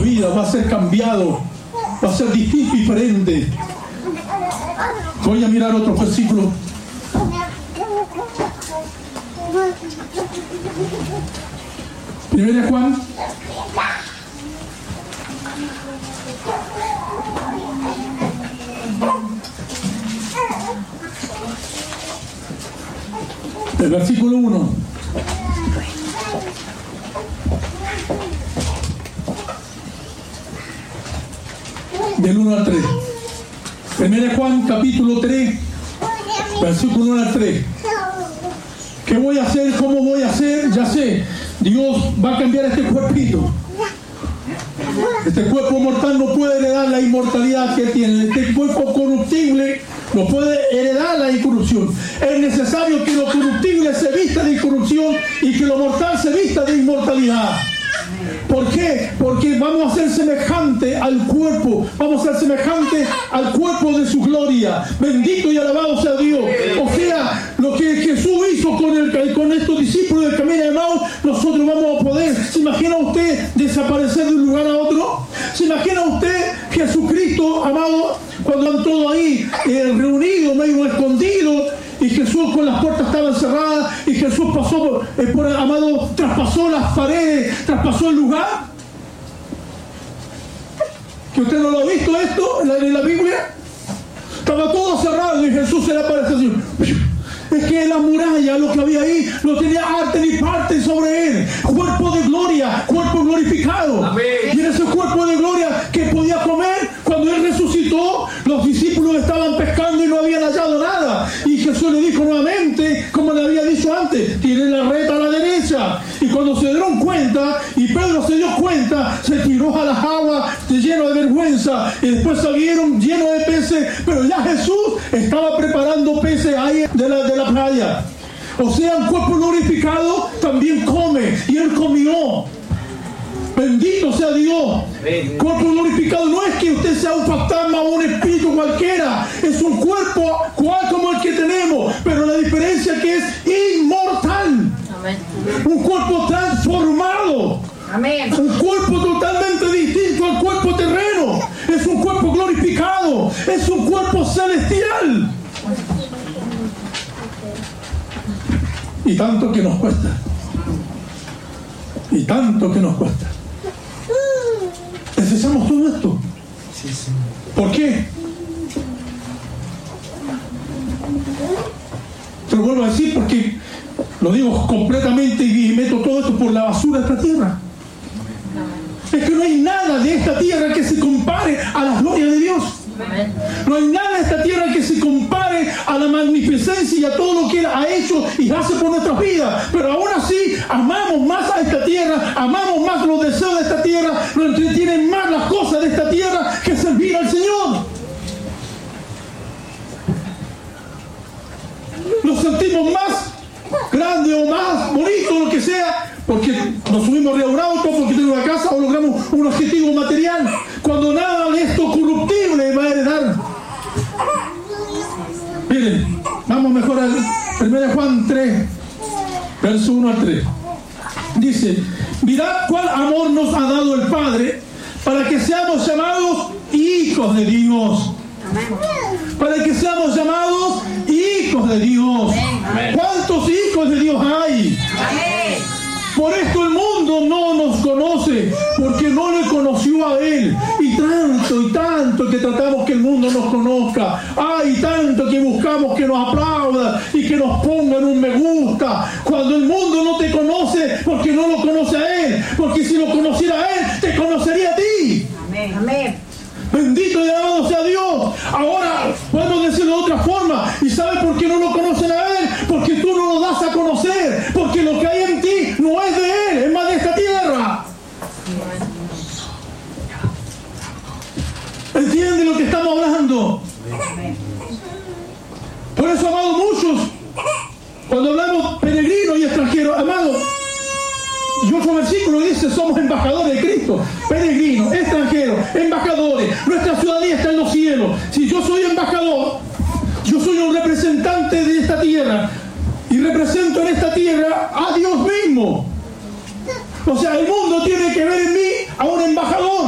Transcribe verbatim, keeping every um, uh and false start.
vida va a ser cambiado, va a ser distinto y diferente. Voy a mirar otro versículo. Primera Juan. El versículo uno. Del uno al tres. Primera Juan capítulo tres, versículo uno al tres. ¿Qué voy a hacer? ¿Cómo voy a hacer? Ya sé, Dios va a cambiar este cuerpito. Este cuerpo mortal no puede heredar la inmortalidad que tiene. Este cuerpo corruptible no puede heredar la incorrupción. Es necesario que lo corruptible se vista de incorrupción y que lo mortal se vista de inmortalidad. ¿Por qué? Porque vamos a ser semejante al cuerpo, vamos a ser semejante al cuerpo de su gloria. Bendito y alabado sea Dios. O sea, lo que Jesús hizo con, el, con estos discípulos del camino de Emaús, nosotros vamos a poder. ¿Se imagina usted desaparecer de un lugar a otro? ¿Se imagina usted Jesucristo, amado, cuando están todos ahí eh, reunidos, medio escondidos, y Jesús con las puertas estaban cerradas, y Jesús pasó, eh, por, amado, traspasó las paredes, traspasó el lugar? ¿Que usted no lo ha visto esto en la, en la Biblia? Estaba todo cerrado y Jesús se le aparece así. Es que la muralla, lo que había ahí, lo tenía arte y parte sobre él. Cuerpo de gloria, cuerpo glorificado. Amén. Y en ese cuerpo de gloria que podía comer, cuando él resucitó, los discípulos estaban pescando y no habían hallado nada. Y Jesús le dijo nuevamente, como le había dicho antes, tiren la red a la derecha. Y cuando se dieron cuenta, y Pedro se dio cuenta, se tiró a las aguas lleno de vergüenza. Y después salieron llenos de peces, pero ya Jesús estaba preparando peces ahí de la, de la playa. O sea, un cuerpo glorificado también come, y él comió. Bendito sea Dios. Amén. Cuerpo glorificado no es que usted sea un fantasma o un espíritu cualquiera, es un cuerpo cual como el que tenemos, pero la diferencia es que es inmortal. Amén. Un cuerpo transformado. Amén. Un cuerpo totalmente distinto al cuerpo terreno. Es un cuerpo glorificado, es un cuerpo celestial. Y tanto que nos cuesta. Y tanto que nos cuesta. Necesitamos todo esto. Sí, sí. ¿Por qué? Te lo vuelvo a decir porque lo digo completamente y meto todo esto por la basura de esta tierra. Es que no hay nada de esta tierra que se compare a la gloria de Dios. No hay nada de esta tierra que se compare a la magnificencia y a todo lo que Él ha hecho y hace por nuestras vidas. Pero aún así, amamos más a esta tierra, amamos más los deseos de esta tierra, nos entretienen más las cosas de esta tierra que servir al Señor. Nos sentimos más grande o más bonito, lo que sea, porque nos subimos de un auto, porque tenemos una casa o logramos un objetivo material, cuando nada de esto corruptible va a heredar. Miren, vamos mejor al primera Juan tres, verso uno al tres. Dice: mirad cuál amor nos ha dado el Padre para que seamos llamados hijos de Dios. Para que seamos llamados hijos de Dios. ¿Cuántos hijos de Dios hay? Por esto el mundo no nos conoce, porque no le conoció a Él. Y tanto y tanto que tratamos que el mundo nos conozca. Ay, tanto que buscamos que nos aplaudan y que nos pongan un me gusta. Cuando el mundo no te conoce, porque no lo conoce a Él. Porque si lo conociera a Él, te conocería a ti. Amén, amén. Bendito y alabado sea Dios. Ahora podemos decirlo de otra forma. ¿Y sabe por qué no lo conocen a Él? Porque tú no lo das a conocer. Porque lo que hay en ti no es de Él, es más de esta tierra. ¿Entiende lo que estamos hablando? Por eso, amado, muchos, cuando hablamos peregrinos y extranjeros, amado, y otro versículo dice: somos embajadores de Cristo, peregrinos, extranjeros, embajadores. Nuestra ciudadanía está en los cielos. Si yo soy embajador, yo soy un representante de esta tierra y represento en esta tierra a Dios mismo. O sea, el mundo tiene que ver en mí a un embajador.